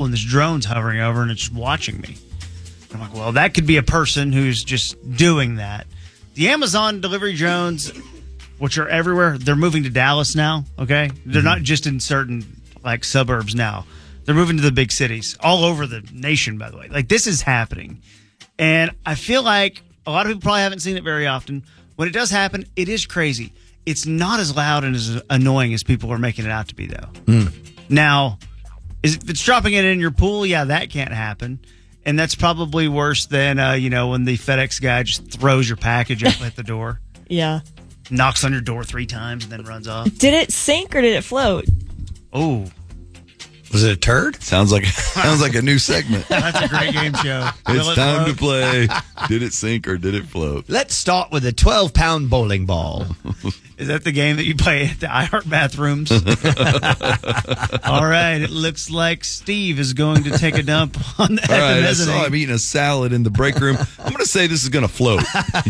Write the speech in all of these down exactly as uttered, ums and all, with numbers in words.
and this drone's hovering over and it's watching me. I'm like, well, that could be a person who's just doing that. The Amazon delivery drones, which are everywhere, they're moving to Dallas now, okay? They're mm-hmm. not just in certain, like, suburbs now. They're moving to the big cities, all over the nation, by the way. Like, this is happening. And I feel like a lot of people probably haven't seen it very often. When it does happen, it is crazy. It's not as loud and as annoying as people are making it out to be, though. Mm. Now, is, if it's dropping it in your pool, yeah, that can't happen. And that's probably worse than, uh, you know, when the FedEx guy just throws your package up at the door. Yeah. Knocks on your door three times and then runs off. Did it sink or did it float? Oh. Was it a turd? Sounds like sounds like a new segment. That's a great game show. It's it time float? to play. Did it sink or did it float? Let's start with a twelve-pound bowling ball. Is that the game that you play at the iHeart bathrooms? All right. It looks like Steve is going to take a dump on the, All at right, the I mezzanine. saw him eating a salad in the break room. I'm going to say this is going to float.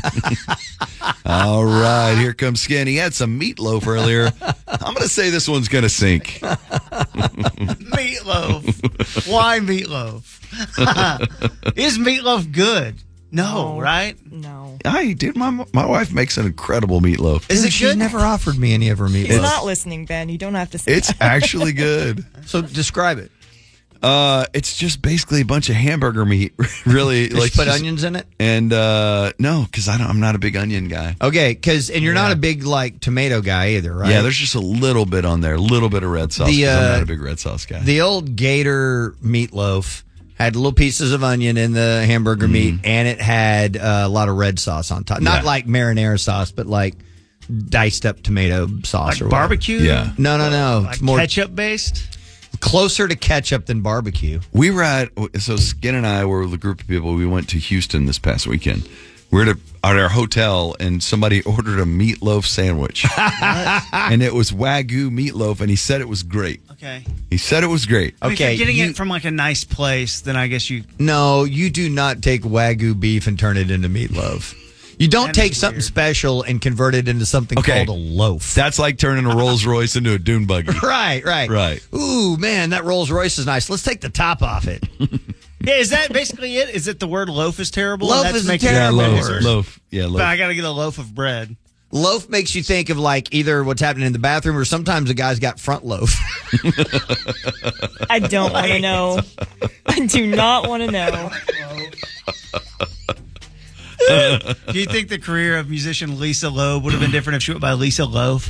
All right. Here comes Skin. He had some meatloaf earlier. I'm going to say this one's going to sink. Meatloaf. Why meatloaf? Is meatloaf good? No, no, right? No. Hi, dude. My my wife makes an incredible meatloaf. Is it She's good? never offered me any of her meatloaf. He's not listening, Ben. You don't have to say It's that. actually good. So describe it. Uh, it's just basically a bunch of hamburger meat. Really, Did like you put just, onions in it? And uh, no, because I don't. I'm not a big onion guy. Okay, because and you're yeah. not a big like tomato guy either, right? Yeah, there's just a little bit on there, a little bit of red sauce. The, uh, I'm not a big red sauce guy. The old Gator meatloaf had little pieces of onion in the hamburger mm. meat, and it had uh, a lot of red sauce on top. Not yeah. like marinara sauce, but like diced up tomato sauce like or barbecue. Yeah. No, no, no. Like it's more ketchup based. Closer to ketchup than barbecue. We were at so Skin and I were with a group of people. We went to Houston this past weekend. We're at, a, at our hotel, and somebody ordered a meatloaf sandwich, and it was Wagyu meatloaf, and he said it was great. Okay. He said it was great. I mean, Okay, if you're getting you, it from like a nice place, then I guess you. No, you do not take Wagyu beef and turn it into meatloaf. You don't That take is something weird. special and convert it into something Okay. called a loaf. That's like turning a Rolls Royce into a dune buggy. Right, right. Right. Ooh, man, that Rolls Royce is nice. Let's take the top off it. Yeah, is that basically it? Is it the word loaf is terrible? Loaf That's is a making it Yeah, terrible loaf, word. loaf. Yeah, loaf. But I got to get a loaf of bread. Loaf makes you think of like either what's happening in the bathroom or sometimes the guy's got front loaf. I don't want to know. I do not want to know. Do you think the career of musician Lisa Loeb would have been different if she went by Lisa Loaf?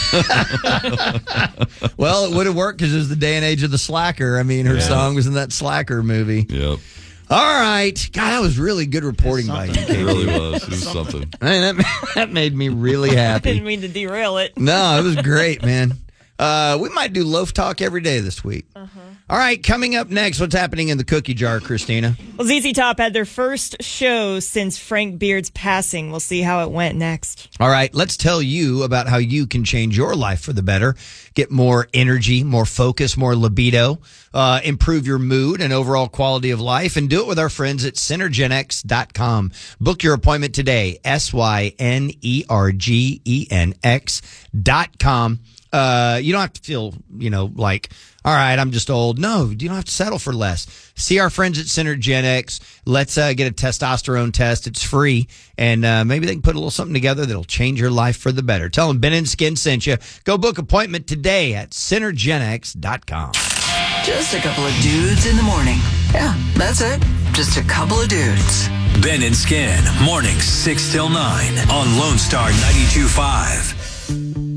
Well, it would have worked because it was the day and age of the slacker. I mean, her Yeah. song was in that slacker movie. Yep. All right. God, that was really good reporting by you, It Katie. really was. It was something. Man, that, that made me really I happy. didn't mean to derail it. No, it was great, man. Uh, we might do loaf talk every day this week. Uh-huh. All right, coming up next, what's happening in the cookie jar, Christina? Well, Z Z Top had their first show since Frank Beard's passing. We'll see how it went next. All right, let's tell you about how you can change your life for the better. Get more energy, more focus, more libido, uh, improve your mood and overall quality of life, and do it with our friends at Synergenx dot com. Book your appointment today, S Y N E R G E N X dot com. Uh, you don't have to feel, you know, like, all right, I'm just old. No, you don't have to settle for less. See our friends at Synergenx. Let's uh, get a testosterone test. It's free. And uh, maybe they can put a little something together that'll change your life for the better. Tell them Ben and Skin sent you. Go book appointment today at Synergenx dot com. Just a couple of dudes in the morning. Yeah, that's it. Just a couple of dudes. Ben and Skin, mornings six till nine on Lone Star ninety-two point five.